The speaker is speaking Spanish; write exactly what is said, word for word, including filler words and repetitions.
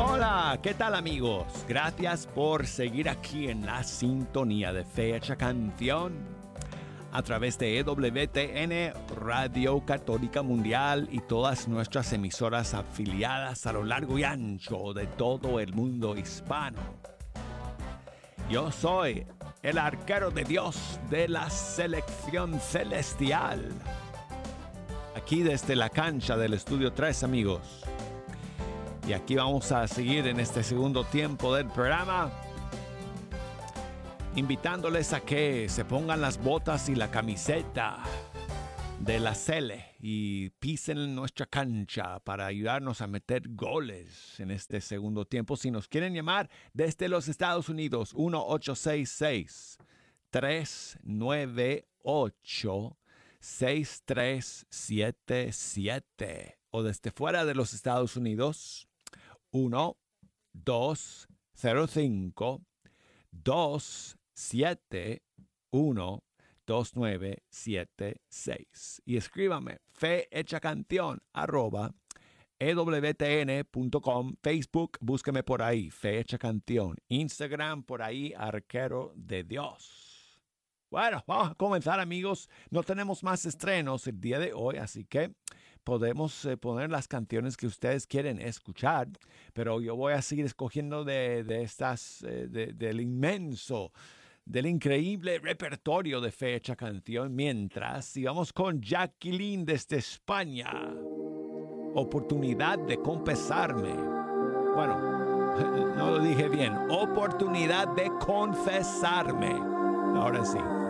Hola, ¿qué tal amigos? Gracias por seguir aquí en la sintonía de Fecha Canción a través de E W T N, Radio Católica Mundial y todas nuestras emisoras afiliadas a lo largo y ancho de todo el mundo hispano. Yo soy el arquero de Dios de la selección celestial. Aquí desde la cancha del Estudio tres, amigos. Y aquí vamos a seguir en este segundo tiempo del programa, invitándoles a que se pongan las botas y la camiseta de la Cele y pisen nuestra cancha para ayudarnos a meter goles en este segundo tiempo. Si nos quieren llamar desde los Estados Unidos, uno ocho seis seis, tres nueve ocho, seis tres siete siete. O desde fuera de los Estados Unidos, uno dos cero cinco, dos siete uno, dos nueve siete seis. Y escríbame fehechacanción arroba E W T N punto com. Facebook, búsqueme por ahí, Fecha Canción. Instagram, por ahí, Arquero de Dios. Bueno, vamos a comenzar, amigos. No tenemos más estrenos el día de hoy, así que podemos eh, poner las canciones que ustedes quieren escuchar, pero yo voy a seguir escogiendo de, de estas, eh, de, del inmenso, del increíble repertorio de Fecha Canción. Mientras, y vamos con Jacqueline desde España. Oportunidad de confesarme. Bueno, no lo dije bien. Oportunidad de confesarme. Ahora sí.